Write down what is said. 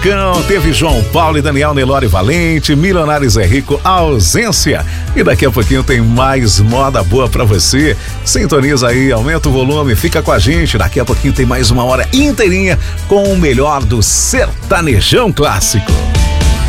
Furacão, teve João Paulo e Daniel, Nelore Valente, Milionários é Rico, Ausência. E daqui a pouquinho tem mais moda boa pra você. Sintoniza aí, aumenta o volume, fica com a gente. Daqui a pouquinho tem mais uma hora inteirinha com o melhor do sertanejão clássico.